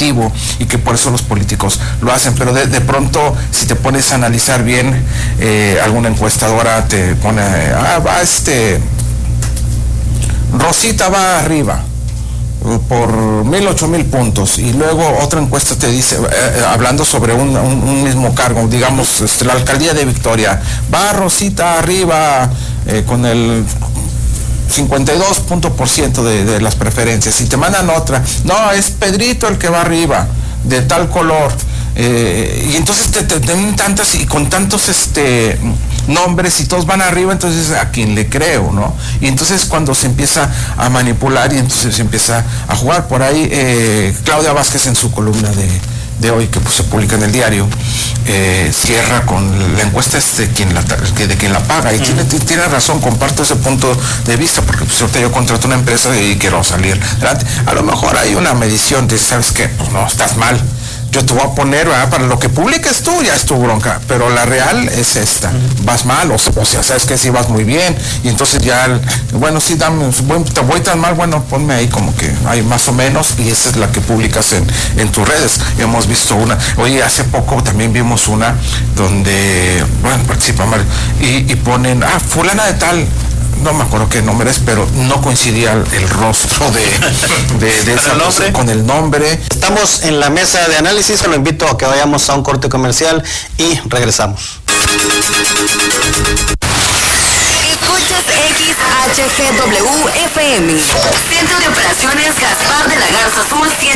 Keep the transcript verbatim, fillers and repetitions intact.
atractivo y que por eso los políticos lo hacen, pero de, de pronto si te pones a analizar bien, eh, alguna encuestadora te pone, ah, va este, Rosita va arriba por mil, ocho mil puntos, y luego otra encuesta te dice, eh, hablando sobre un, un, un mismo cargo, digamos, este, la alcaldía de Victoria, va Rosita arriba eh, con el cincuenta y dos por ciento de, de las preferencias, y te mandan otra, no, es Pedrito el que va arriba, de tal color, eh, y entonces te, te, te tantas y con tantos este nombres y todos van arriba, entonces a quién le creo, ¿no? Y entonces cuando se empieza a manipular y entonces se empieza a jugar, por ahí eh, Claudia Vázquez en su columna de, de hoy, que pues, se publica en el diario, eh, cierra con la encuesta es de quien la, de quien la paga, y mm. tiene, tiene razón, comparto ese punto de vista, porque pues ahorita yo contrato una empresa y quiero salir adelante. A lo mejor hay una medición de, ¿sabes qué? Pues no, estás mal. Yo te voy a poner, ¿verdad? Para lo que publiques tú, ya es tu bronca, pero la real es esta, uh-huh. Vas mal, o, o sea, sabes que sí vas muy bien, y entonces ya, bueno, sí, dame, te voy tan mal, bueno, ponme ahí como que hay más o menos, y esa es la que publicas en, en tus redes. Hemos visto una, oye, hace poco también vimos una donde, bueno, participa mal, y, y ponen, ah, fulana de tal, no me acuerdo qué nombre es, pero no coincidía el, el rostro de, de, de esa persona con el nombre. Estamos en la mesa de análisis, se lo invito a que vayamos a un corte comercial y regresamos. Escuchas X H G W F M, Centro de Operaciones Gaspar de la Garza Azul